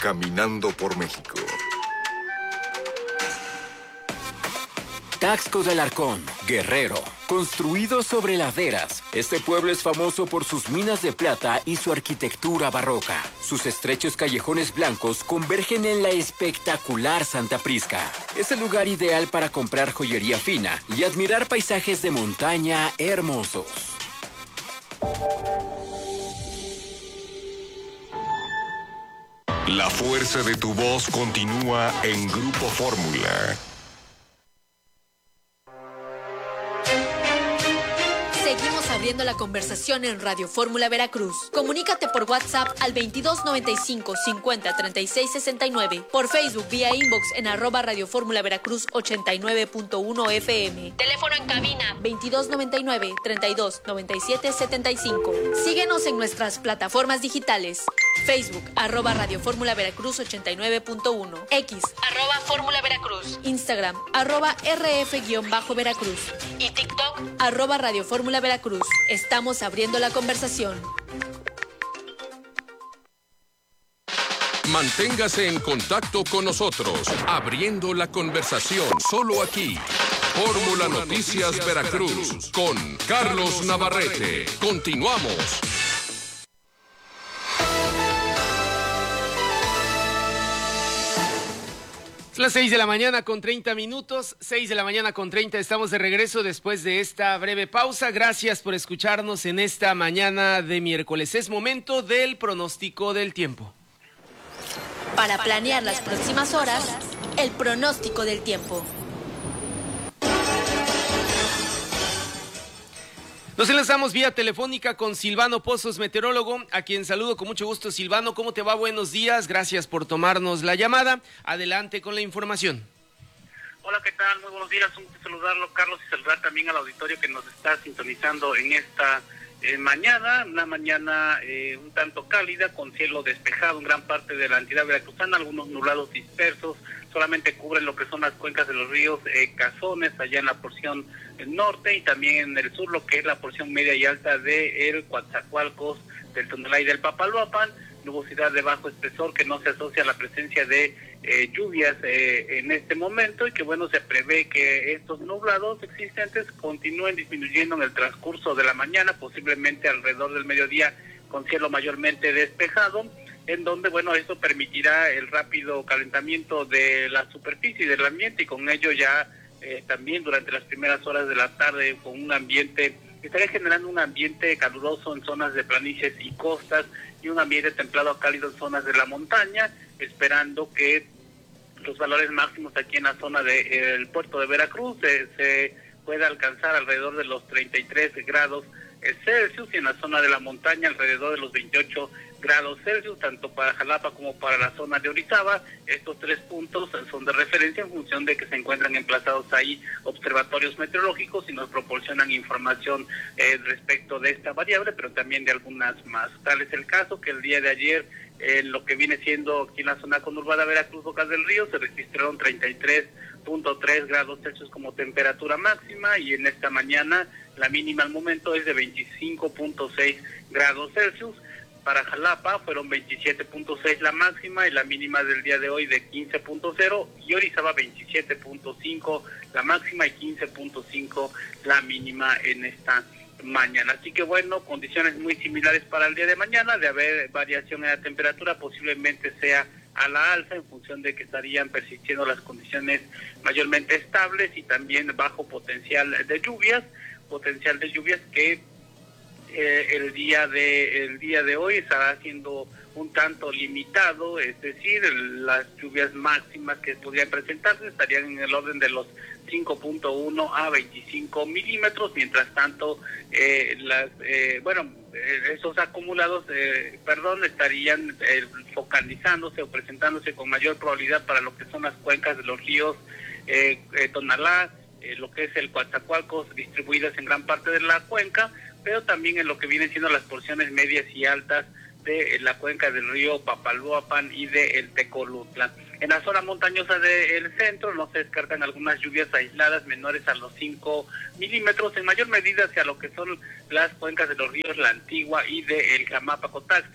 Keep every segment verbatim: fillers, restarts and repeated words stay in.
Caminando por México. Taxco del Arcón, Guerrero. Construido sobre laderas, este pueblo es famoso por sus minas de plata y su arquitectura barroca. Sus estrechos callejones blancos convergen en la espectacular Santa Prisca. Es el lugar ideal para comprar joyería fina y admirar paisajes de montaña hermosos. La fuerza de tu voz continúa en Grupo Fórmula. Seguimos abriendo la conversación en Radio Fórmula Veracruz. Comunícate por WhatsApp al veintidós noventa y cinco cincuenta treinta y seis sesenta y nueve. Por Facebook vía inbox en arroba Radio Fórmula Veracruz ochenta y nueve punto uno F M. Teléfono en cabina veintidós noventa y nueve treinta y dos noventa y siete setenta y cinco. Síguenos en nuestras plataformas digitales. Facebook, arroba Radio Fórmula Veracruz ochenta y nueve punto uno. X, arroba Fórmula Veracruz. Instagram, arroba R F-Veracruz. Y TikTok, arroba Radio Fórmula Veracruz. Estamos abriendo la conversación. Manténgase en contacto con nosotros, abriendo la conversación, solo aquí. Fórmula Noticias Veracruz, con Carlos Navarrete. Continuamos. Es las seis de la mañana con treinta minutos, seis de la mañana con treinta, estamos de regreso después de esta breve pausa. Gracias por escucharnos en esta mañana de miércoles. Es momento del pronóstico del tiempo. Para planear las próximas horas, el pronóstico del tiempo. Nos enlazamos vía telefónica con Silvano Pozos, meteorólogo, a quien saludo con mucho gusto. Silvano, ¿cómo te va? Buenos días, gracias por tomarnos la llamada. Adelante con la información. Hola, ¿qué tal? Muy buenos días, un gusto saludarlo, Carlos, y saludar también al auditorio que nos está sintonizando en esta eh, mañana, una mañana eh, un tanto cálida, con cielo despejado en gran parte de la entidad veracruzana, algunos nublados dispersos, solamente cubren lo que son las cuencas de los ríos eh, Cazones, allá en la porción norte, y también en el sur, lo que es la porción media y alta de el Coatzacoalcos, del Tonalá y del Papaloapan, nubosidad de bajo espesor que no se asocia a la presencia de eh, lluvias eh, en este momento, y que bueno, se prevé que estos nublados existentes continúen disminuyendo en el transcurso de la mañana, posiblemente alrededor del mediodía, con cielo mayormente despejado, en donde, bueno, esto permitirá el rápido calentamiento de la superficie y del ambiente, y con ello ya eh, también durante las primeras horas de la tarde, con un ambiente, estaría generando un ambiente caluroso en zonas de planicies y costas, y un ambiente templado a cálido en zonas de la montaña, esperando que los valores máximos aquí en la zona del puerto de Veracruz se, se pueda alcanzar alrededor de los treinta y tres grados Celsius, y en la zona de la montaña alrededor de los veintiocho grados Celsius, tanto para Jalapa como para la zona de Orizaba. Estos tres puntos son de referencia en función de que se encuentran emplazados ahí observatorios meteorológicos y nos proporcionan información eh, respecto de esta variable, pero también de algunas más. Tal es el caso que el día de ayer, en eh, lo que viene siendo aquí en la zona conurbada Veracruz, Bocas del Río, se registraron treinta y tres punto tres grados Celsius como temperatura máxima, y en esta mañana la mínima al momento es de veinticinco punto seis grados Celsius. Para Jalapa fueron veintisiete punto seis la máxima, y la mínima del día de hoy de quince punto cero, y Orizaba veintisiete punto cinco la máxima y quince punto cinco la mínima en esta mañana. Así que bueno, condiciones muy similares para el día de mañana. De haber variación en la temperatura, posiblemente sea a la alza, en función de que estarían persistiendo las condiciones mayormente estables y también bajo potencial de lluvias, potencial de lluvias que eh, el día de el día de hoy estará siendo un tanto limitado, es decir, las lluvias máximas que podrían presentarse estarían en el orden de los cinco punto uno a veinticinco milímetros, mientras tanto eh, las eh, bueno eh, esos acumulados eh, perdón estarían eh, focalizándose o presentándose con mayor probabilidad para lo que son las cuencas de los ríos eh, eh, Tonalá, eh, lo que es el Coatzacoalcos, distribuidas en gran parte de la cuenca, pero también en lo que vienen siendo las porciones medias y altas de la cuenca del río Papaloapan y de el Tecolutla. En la zona montañosa del centro no se descartan algunas lluvias aisladas menores a los cinco milímetros, en mayor medida hacia lo que son las cuencas de los ríos La Antigua y de el Jamapa-Cotaxtla,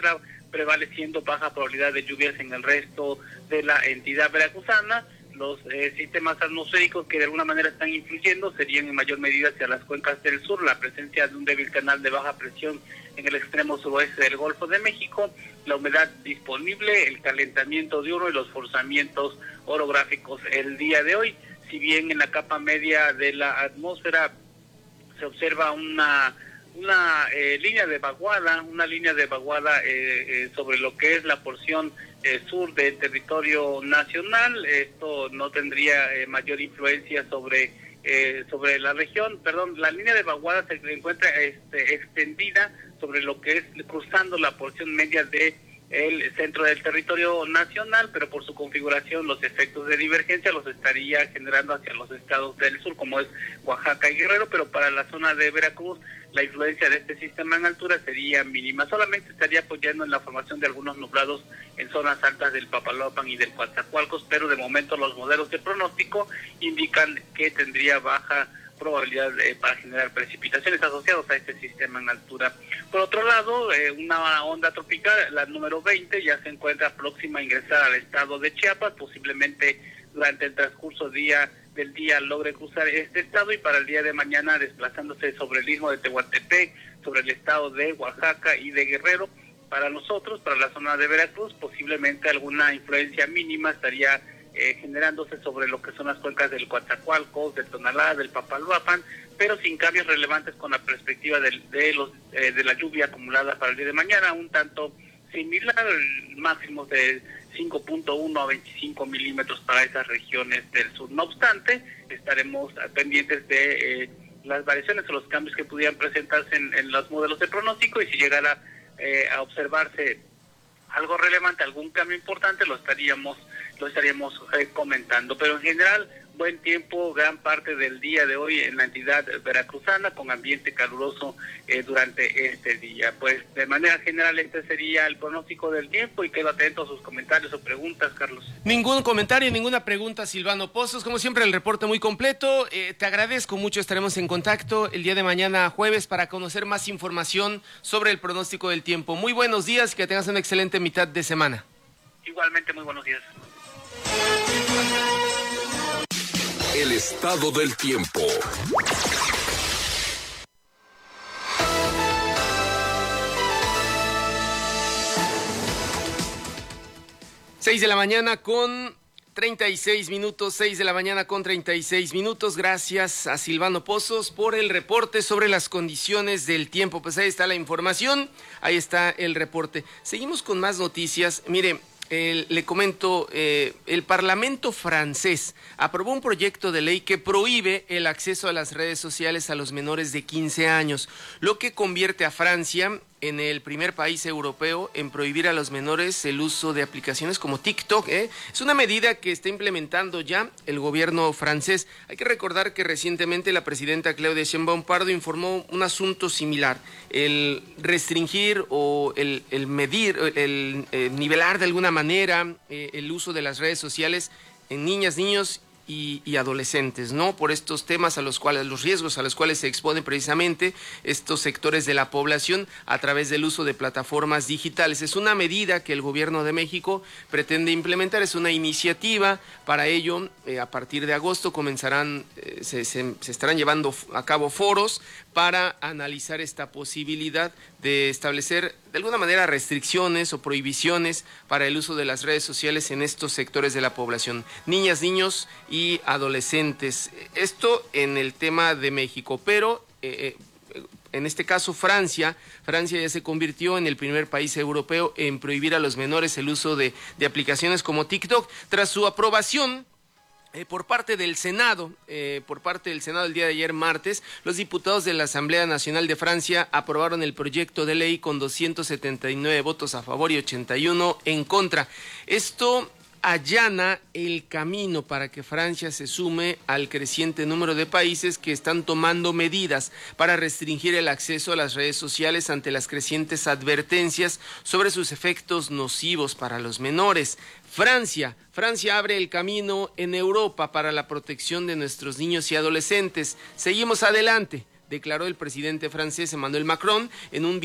prevaleciendo baja probabilidad de lluvias en el resto de la entidad veracruzana. Los eh, sistemas atmosféricos que de alguna manera están influyendo serían en mayor medida hacia las cuencas del sur, la presencia de un débil canal de baja presión en el extremo suroeste del Golfo de México, la humedad disponible, el calentamiento diurno y los forzamientos orográficos el día de hoy. Si bien en la capa media de la atmósfera se observa una una eh, línea de vaguada, una línea de vaguada eh, eh, sobre lo que es la porción eh, sur del territorio nacional. Esto no tendría eh, mayor influencia sobre eh, sobre la región. Perdón, la línea de vaguada se encuentra este, extendida sobre lo que es cruzando la porción media de el centro del territorio nacional, pero por su configuración los efectos de divergencia los estaría generando hacia los estados del sur, como es Oaxaca y Guerrero, pero para la zona de Veracruz la influencia de este sistema en altura sería mínima, solamente estaría apoyando en la formación de algunos nublados en zonas altas del Papaloapan y del Coatzacoalcos, pero de momento los modelos de pronóstico indican que tendría baja probabilidad eh, para generar precipitaciones asociadas a este sistema en altura. Por otro lado, eh, una onda tropical, la número veinte, ya se encuentra próxima a ingresar al estado de Chiapas, posiblemente durante el transcurso día del día logre cruzar este estado y para el día de mañana desplazándose sobre el istmo de Tehuantepec, sobre el estado de Oaxaca y de Guerrero. Para nosotros, para la zona de Veracruz, posiblemente alguna influencia mínima estaría Eh, generándose sobre lo que son las cuencas del Coatzacoalcos, del Tonalá, del Papaloapan, pero sin cambios relevantes con la perspectiva del, de los eh, de la lluvia acumulada para el día de mañana, un tanto similar, máximo de cinco punto uno a veinticinco milímetros para esas regiones del sur. No obstante, estaremos pendientes de eh, las variaciones o los cambios que pudieran presentarse en, en los modelos de pronóstico, y si llegara eh, a observarse algo relevante, algún cambio importante, lo estaríamos lo estaríamos eh, comentando. Pero en general, buen tiempo gran parte del día de hoy en la entidad veracruzana, con ambiente caluroso eh, durante este día. Pues de manera general este sería el pronóstico del tiempo, y quedo atento a sus comentarios o preguntas, Carlos. Ningún comentario, ninguna pregunta, Silvano Pozos. Como siempre, el reporte muy completo. Eh, te agradezco mucho, estaremos en contacto el día de mañana jueves para conocer más información sobre el pronóstico del tiempo. Muy buenos días, que tengas una excelente mitad de semana. Igualmente, muy buenos días. El estado del tiempo. Seis de la mañana con treinta y seis minutos, seis de la mañana con treinta y seis minutos. Gracias a Silvano Pozos por el reporte sobre las condiciones del tiempo. Pues ahí está la información, ahí está el reporte. Seguimos con más noticias. Mire, Eh, le comento, eh, el Parlamento francés aprobó un proyecto de ley que prohíbe el acceso a las redes sociales a los menores de quince años, lo que convierte a Francia en el primer país europeo en prohibir a los menores el uso de aplicaciones como TikTok. ¿eh? Es una medida que está implementando ya el gobierno francés. Hay que recordar que recientemente la presidenta Claudia Sheinbaum Pardo informó un asunto similar, el restringir o el, el medir, el, el nivelar de alguna manera eh, el uso de las redes sociales en niñas, niños Y, y adolescentes, ¿no? Por estos temas a los cuales, los riesgos a los cuales se exponen precisamente estos sectores de la población a través del uso de plataformas digitales. Es una medida que el gobierno de México pretende implementar, es una iniciativa. Para ello, eh, a partir de agosto comenzarán, eh, se, se, se estarán llevando a cabo foros para analizar esta posibilidad de establecer de alguna manera restricciones o prohibiciones para el uso de las redes sociales en estos sectores de la población, niñas, niños y adolescentes. Esto en el tema de México, pero eh, en este caso Francia, Francia ya se convirtió en el primer país europeo en prohibir a los menores el uso de, de aplicaciones como TikTok. Tras su aprobación Eh, por parte del Senado, eh, por parte del Senado el día de ayer martes, los diputados de la Asamblea Nacional de Francia aprobaron el proyecto de ley con doscientos setenta y nueve votos a favor y ochenta y uno en contra. Esto allana el camino para que Francia se sume al creciente número de países que están tomando medidas para restringir el acceso a las redes sociales ante las crecientes advertencias sobre sus efectos nocivos para los menores. Francia, Francia abre el camino en Europa para la protección de nuestros niños y adolescentes. Seguimos adelante, declaró el presidente francés Emmanuel Macron en un